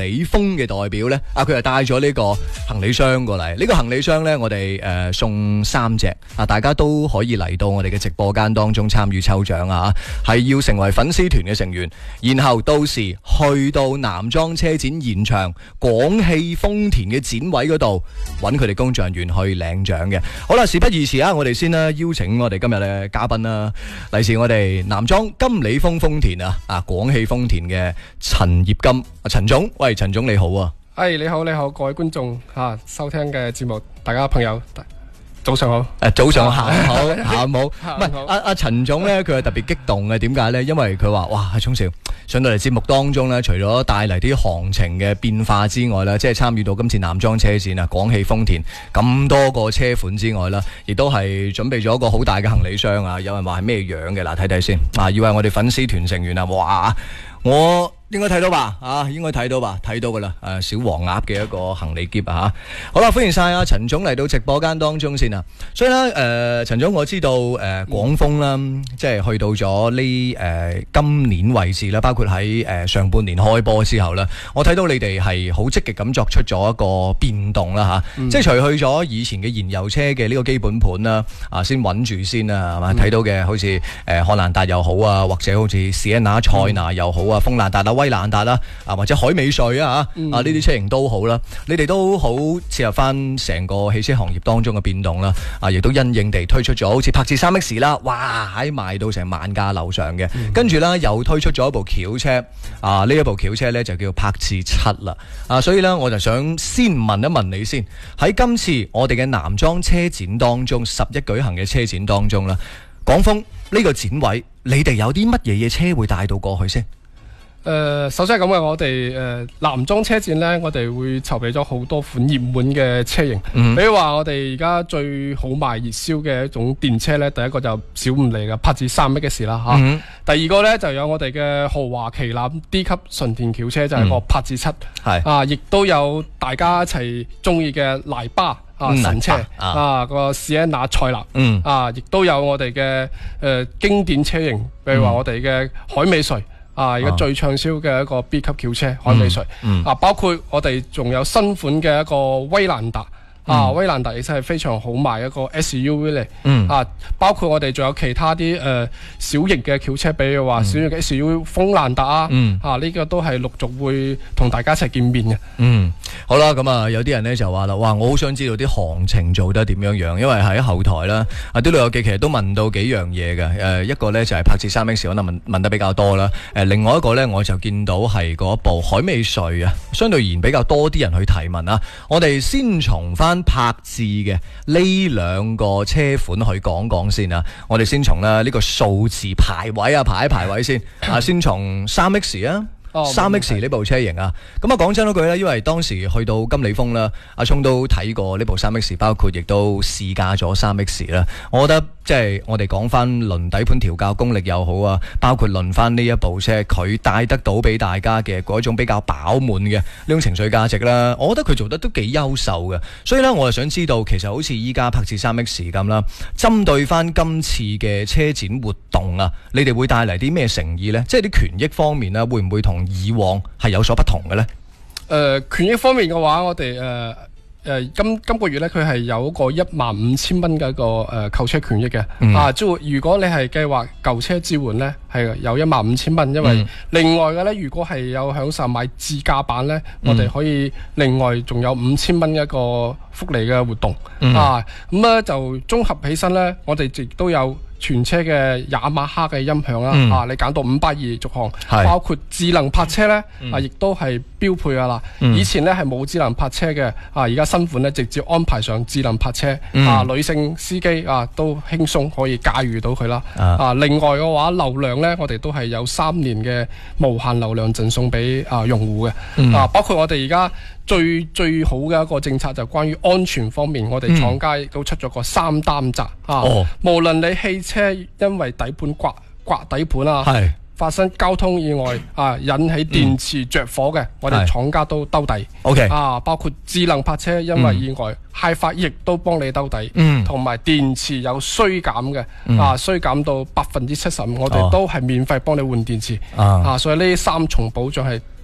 理豐嘅代表呢，佢就帶咗呢個行李箱過嚟。呢個行李箱呢，我哋送3隻大家都可以嚟到我哋嘅直播間當中參與抽獎啊！係要成為粉絲團嘅成員，然後到時去到男裝車展現場廣汽豐田嘅展位嗰度揾佢哋工作人員去領獎嘅。好啦，事不宜遲啊！我哋先邀請我哋今日嘅嘉賓啦，嚟自我哋男裝金利豐豐田廣汽豐田嘅陳業金陳總。喂，陳總你好啊！ 你好，各位觀眾收聽嘅節目，大家朋友早上好。 早上下午好，下午好。唔係阿陳總咧，佢係特別激動嘅。點解咧？因為佢話哇，聰少上到嚟節目當中咧，除咗帶嚟啲行情嘅變化之外咧，即係參與到今次男裝車展廣汽豐田咁多個車款之外啦，亦都係準備咗一個好大嘅行李箱啊！有人話係咩樣嘅？嗱，睇睇先。以為我哋粉絲團成員哇！我應該睇到吧？應該睇到吧？睇到噶啦！小黃鴨嘅一個行李篋好啦，歡迎晒陳總嚟到直播間當中先啊！所以咧，陳總我知道廣豐啦，即係去到咗呢今年為止啦，包括喺上半年開波之後啦，我睇到你哋係好積極咁作出咗一個變動啦即係除去咗以前嘅燃油車嘅呢個基本盤啦，先穩住先啦，係嘛？睇到嘅好似漢蘭達又好啊，或者好似 Sienna 塞納又好啊，風蘭達威蘭達啦，或者海美瑞呢啲車型都好啦，你哋都好切入翻成個汽車行業當中嘅變動啦，亦都因應地推出咗好似柏智 3X 啦，哇喺賣到成萬架樓上嘅，跟住啦又推出咗一部轎車，呢一部轎車呢就叫柏智7啦，所以呢，我就想先問一問你先，喺今次我哋嘅男裝車展當中11舉行嘅車展當中啦，廣豐呢個展位，你哋有啲乜嘢車會帶到過去先？ 首先係咁嘅，我哋男裝車展呢，我哋會籌備咗好多款熱門嘅車型，比如話我哋而家最好賣熱銷嘅一種電車呢，第一個就小五嚟嘅柏智 3X 啦第二個呢，就有我哋嘅豪華旗艦 D 級純電轎車，就係個柏智7，亦都有大家一齊中意嘅黎巴神車個 Sienna 塞納亦都有我哋嘅經典車型，比如話我哋嘅海美瑞。而家最暢銷嘅一個 B 級轎車海美瑞，包括我哋仲有新款嘅一個威蘭達，威蘭達亦真係非常好賣一個 SUV 嚟，包括我哋仲有其他啲小型嘅轎車，比如話小型嘅 SUV 風蘭達呢個都係陸續會同大家一齊見面嘅。 好啦，咁有啲人呢就話啦，哇，我好想知道啲行情做得點樣樣，因為喺後台啦，啲旅遊記其實都問到幾樣嘢嘅，一個呢就係柏智 3X 可能問得比較多啦，另外一個呢我就見到係嗰部海美瑞相對而言比較多啲人去提問我哋先從翻柏智嘅呢兩個車款去講講先我哋先從呢個數字排位排一排位先先從 3X 3X 呢部車型咁講真嗰句咧，因為當時去到金利豐啦，阿聰都睇過呢部 3X， 包括亦都試駕咗 3X 啦。我覺得即係我哋講翻輪底盤調校功力又好包括輪翻呢一部車，佢帶得到俾大家嘅嗰種比較飽滿嘅呢種情緒價值啦，我覺得佢做得都幾優秀嘅。所以呢，我就想知道，其實好似依家柏智 3X 咁啦，針對翻今次嘅車展活動你哋會帶嚟啲咩誠意呢？即係啲權益方面會唔會同以往係有所不同嘅呢？ 權益方面嘅話，我哋今個月咧，佢係有一個15000蚊嘅一個購車權益嘅。即係如果你係計劃舊車置換咧，係有15000蚊。因為另外嘅咧，如果係有享受買自駕版咧，我哋可以另外仲有5000蚊一個福利嘅活動。咁咧就綜合起身咧，我哋亦都有全車嘅雅馬哈嘅音響啦，你揀到520續航，包括智能泊車咧，亦都係標配噶啦。以前咧係冇智能泊車嘅，而家新款咧直接安排上智能泊車，女性司機都輕鬆可以駕馭到佢啦。另外嘅話，流量咧我哋都係有3年嘅無限流量贈送俾用戶嘅。包括我哋而家最好嘅一個政策就關於安全方面，我哋廠家亦都出咗個3擔責無論你汽車因為底盤刮底盤發生交通意外引起電池着火嘅，我哋廠家都兜底。包括智能泊車因為意外揩發亦都幫你兜底，同埋電池有衰減嘅，衰減到75%，我哋都係免費幫你換電池。所以呢3重保障係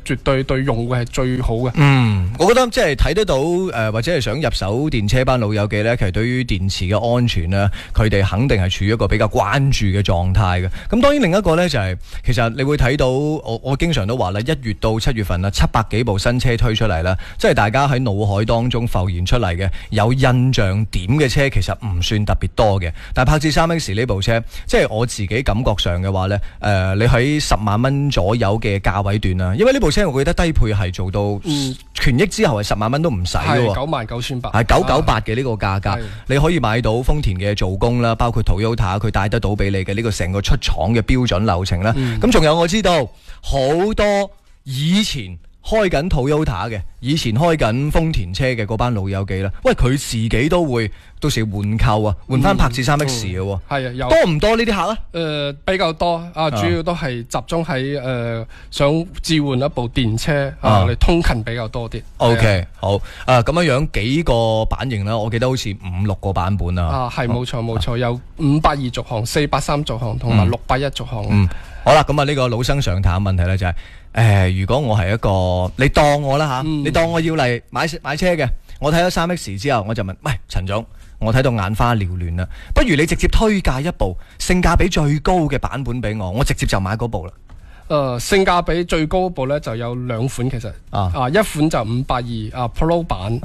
絕對對用戶係最好嘅。 我覺得即係睇得到或者係想入手電車班老友記呢，其實對於電池嘅安全呢，佢哋肯定係處於一個比較關注嘅狀態嘅。咁當然另一個呢，就係其實你會睇到我經常都話啦，1月到7月份啦，700幾部新車推出嚟啦，即係大家喺腦海當中浮現出嚟嘅有印象點嘅車，其實唔算特別多嘅。但係柏智 3X 呢部車，即係我自己感覺上嘅話呢，你喺10萬蚊左右嘅價位段啦，因為呢部車我記得低配係做到權益之後係10萬蚊都唔使嘅喎 ，99,800 係998嘅呢個價格，你可以買到豐田嘅做工啦，包括 Toyota 佢帶得到俾你嘅呢個成個出廠嘅標準流程啦。咁仲有我知道好多以前開緊 Toyota 嘅，以前開緊豐田車嘅嗰班老友記啦，喂佢自己都會到時換購啊，換翻柏智 3X 嘅喎。 係啊， 多唔多呢啲客啊？ 比較多啊，主要都係集中喺想置換一部電車嚟通勤比較多啲。 OK， 好咁樣幾個版型啦，我記得好似5-6個版本啊。 係冇錯，有582續航、483續航同埋681續航。 好啦，咁呢個老生常談嘅問題咧就係如果我係一個你當我啦嚇，你當我要嚟買車嘅，我睇咗 3X 之後，我就問，喂陳總，我睇到眼花繚亂啦，不如你直接推介一部性價比最高嘅版本俾我直接就買嗰部啦。 性價比最高部咧就有兩款，其實一款就582Pro 版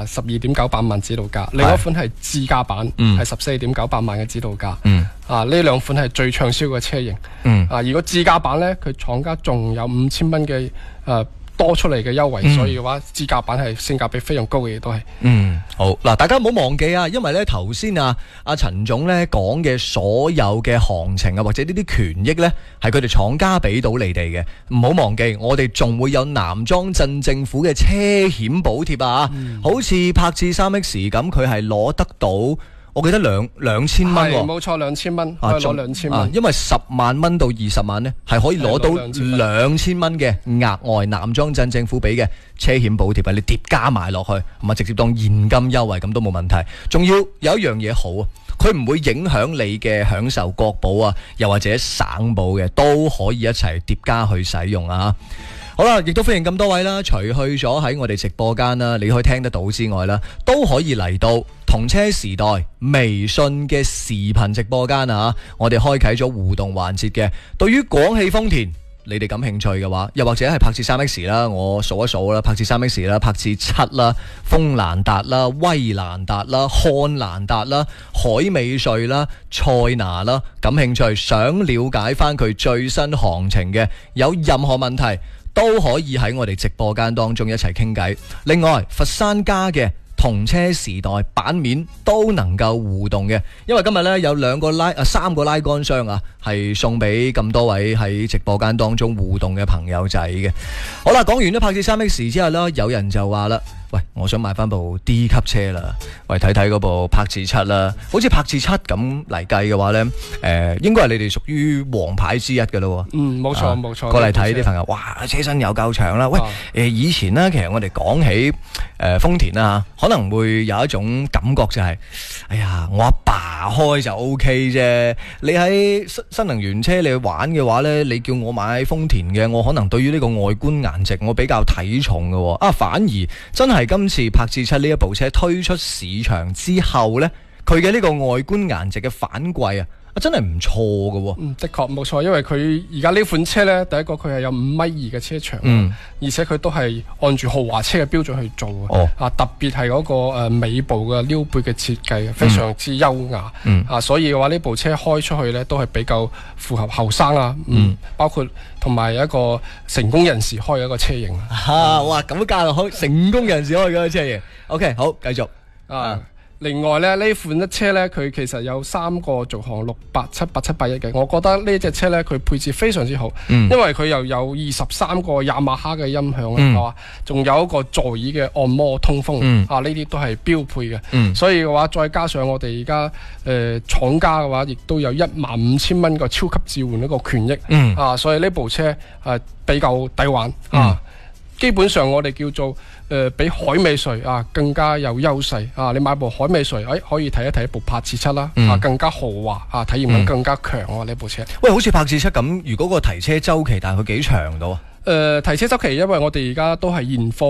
12.98萬指導價，另一款係智駕版係14.98萬嘅指導價。呢兩款係最暢銷嘅車型。如果智駕版咧，佢廠家仲有5000蚊嘅多出嚟嘅優惠，所以嘅話智駕版係性價比非常高嘅，亦都係。 好嗱，大家唔好忘記啊，因為咧頭先阿陳總咧講嘅所有嘅行情啊，或者呢啲權益咧，係佢哋廠家俾到你哋嘅。唔好忘記，我哋仲會有南莊鎮政府嘅車險補貼啊，好似柏智 3X 咁，佢係攞得到。我記得2000蚊喎， 冇錯，2000蚊，可以攞2000蚊。因為10萬蚊到20萬呢，係可以攞到2000蚊嘅額外南莊鎮政府俾嘅車險補貼啊！你疊加埋落去，咁直接當現金優惠咁都冇問題。仲要有一樣嘢好啊，佢唔會影響你嘅享受國保啊，又或者省保嘅，都可以一齊疊加去使用啊！好啦，亦都歡迎咁多位啦，除去咗喺我哋直播間啦，你可以聽得到之外啦，都可以嚟到同車時代微信嘅視頻直播間啊！我哋開啟咗互動環節嘅，對於廣汽豐田你哋感興趣嘅話，又或者係柏智 3X 啦，我數一數啦，柏智 3X 啦，柏智7啦，鋒蘭達啦，威蘭達啦，漢蘭達啦，海美瑞啦，塞拿啦，感興趣想了解翻佢最新行情嘅，有任何問題都可以喺我哋直播間當中一齊傾偈。另外，佛山家嘅同車時代版面都能夠互動嘅，因為今日呢有3個拉桿箱啊，係送俾咁多位喺直播間當中互動嘅朋友仔嘅。好啦，講完咗柏智 3X 之後呢，有人就話啦，喂，我想買翻部 D 級車啦，喂，睇睇嗰部柏智7啦，好似柏智7咁嚟計嘅話呢，應該係你哋屬於王牌之一嘅咯。 冇錯， 過嚟睇啲朋友，哇，車身又夠長啦。喂，以前呢，其實我哋講起豐田啦，可能會有一種感覺就係，哎呀，我阿爸開就 OK 啫。你喺新能源車你去玩嘅話呢，你叫我買豐田嘅，我可能對於呢個外觀顏值我比較睇重嘅。反而真係今次柏智7呢一部車推出市場之後呢，佢嘅呢個外觀顏值嘅反饋真係唔錯嘅。 的確冇錯，因為佢而家呢款車呢，第一個佢係有5.2米嘅車長，而且佢都係按住豪華車嘅標準去做嘅。特別係嗰個尾部嘅溜背嘅設計，非常之優雅。所以嘅話呢部車開出去呢，都係比較符合後生包括同埋一個成功人士開嘅一個車型。 哇，咁加落去，成功人士開嘅一個車型。OK， 好，繼續。 另外咧，呢款一車咧，佢其實有3個續航687、8781嘅。我覺得呢隻車咧，佢配置非常之好，因為佢又有23個雅馬哈嘅音響係嘛，仲有一個座椅嘅按摩通風，呢啲都係標配嘅。所以嘅話，再加上我哋而家廠家嘅話，亦都有15000蚊個超級置換一個權益，所以呢部車比較抵玩。基本上我哋叫做比海美瑞更加有優勢你買部海美瑞可以睇一睇部柏智7啦，更加豪華體驗感更加強呢部車。 喂，好似柏智7咁，如果個提車周期大概幾長到啊？ 提車周期，因為我哋而家都係現貨。